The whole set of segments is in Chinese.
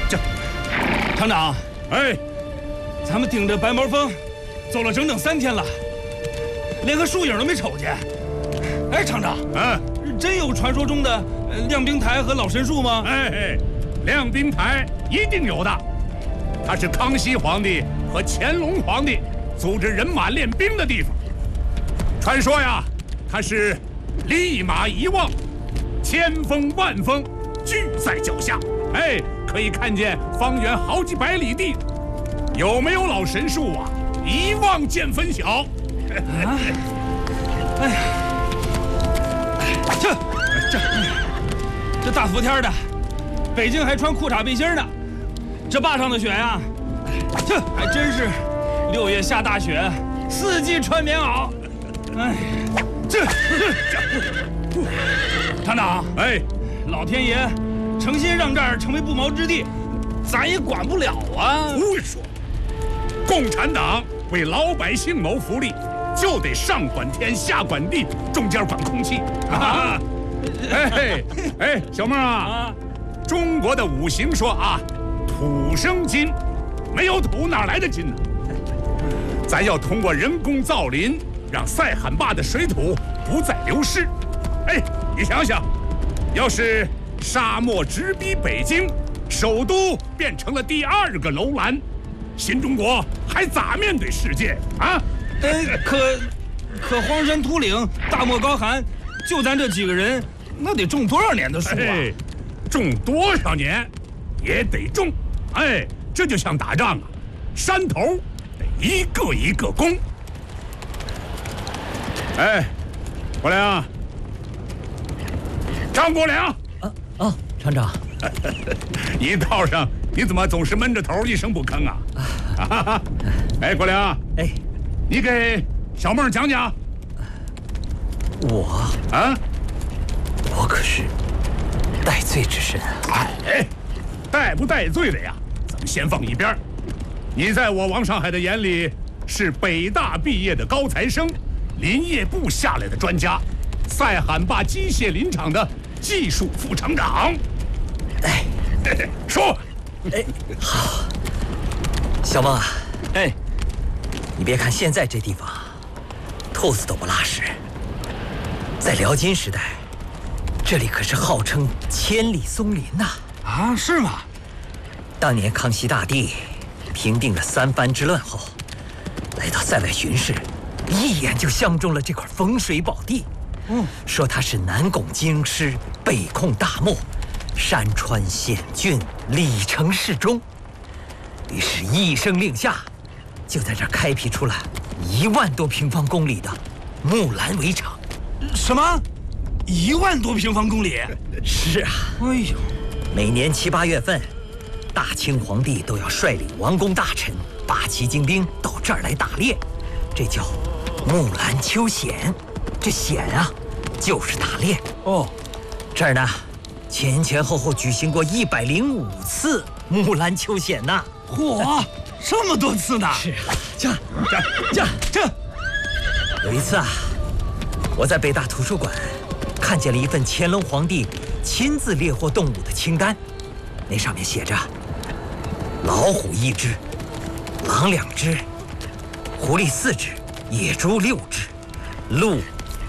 这， 厂长， 哎， 咱们盯着白毛峰走了整整3天了，连个树影都没瞅见。哎，厂长，真有传说中的亮冰台和老神树吗？ 哎，亮冰台一定有的，它是康熙皇帝和乾隆皇帝组织人马练兵的地方。传说呀，它是立马一望，千峰万峰聚在脚下，哎，可以看见方圆好几百里地。有没有老神树啊？一望见分晓。 哎呀，这大伏天的，北京还穿裤衩背心呢，这坝上的雪呀，还真是6月下大雪，4季穿棉袄。哎，厂长， 哎， 老天爷诚心让这儿成为不毛之地，咱也管不了啊。 胡说！共产党为老百姓谋福利，就得上管天下管地，中间管空气。哎，小妹啊，中国的五行说啊，土生金，没有土哪来的金呢？咱要通过人工造林，让塞罕坝的水土不再流失。哎，你想想，要是沙漠直逼北京，首都变成了第2个楼兰，新中国还咋面对世界啊？ 可荒山秃岭，大漠高寒，就咱这几个人，那得种多少年的树啊？ 种多少年也得种。哎，这就像打仗啊，山头得一个一个攻。哎，国良，张国良。 厂长， 一道上你怎么总是闷着头一声不吭啊？哎，国良， 哎， 你给小妹讲讲。 我可是戴罪之身啊！ 哎，戴不戴罪的呀，咱们先放一边。你在我王上海的眼里是北大毕业的高材生，林业部下来的专家，塞罕坝机械林场的技术副厂长。 哎， 说。 哎，好，小孟啊， 哎， 你别看现在这地方兔子都不拉屎，在辽金时代，这里可是号称千里松林呐！ 啊，是吗？ 当年康熙大帝平定了三藩之乱后，来到塞外巡视，一眼就相中了这块风水宝地。说它是南拱京师，北控大漠，山川险峻，里城适中。于是，一声令下，就在这儿开辟出了1万多平方公里的木兰围场。 什么？1万多平方公里？ 是啊。 哎呦， 每年7、8月份，大清皇帝都要率领王公大臣、8旗精兵到这儿来打猎，这叫木兰秋显。这显啊，就是打猎。这儿呢，前后举行过105次木兰秋显呐。 嚯，这么多次呢？ 是啊，这。有一次啊，我在北大图书馆看见了一份乾隆皇帝亲自猎获动物的清单，那上面写着：老虎1只，狼2只，狐狸4只，野猪6只，鹿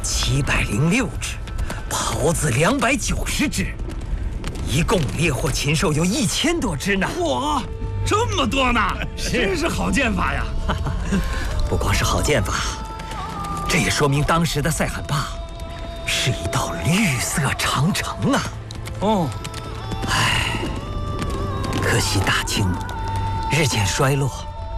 706只，狍子290只，一共猎获禽兽有1000多只呢。 嚯，这么多呢！真是好剑法呀！ 不光是好剑法，这也说明当时的塞罕坝是一道绿色长城啊！唉，可惜大清日渐衰落，